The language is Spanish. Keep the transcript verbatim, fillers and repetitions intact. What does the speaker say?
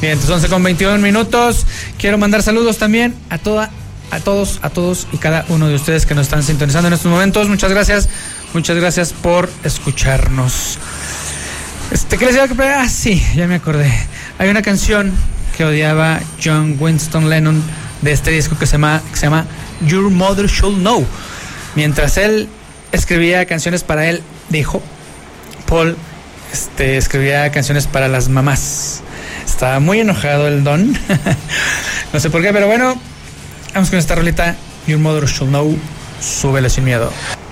Bien, entonces once con veintiún minutos. Quiero mandar saludos también a toda, a todos, a todos y cada uno de ustedes que nos están sintonizando en estos momentos. Muchas gracias, muchas gracias por escucharnos. Este, ¿qué les iba a comprar? Ah, sí, ya me acordé. Hay una canción que odiaba John Winston Lennon de este disco que se llama, que se llama Your Mother Should Know. Mientras él escribía canciones para él, dijo, Paul este, escribía canciones para las mamás. Estaba muy enojado el don. No sé por qué, pero bueno, vamos con esta rolita. Your Mother Should Know. Súbele sin miedo.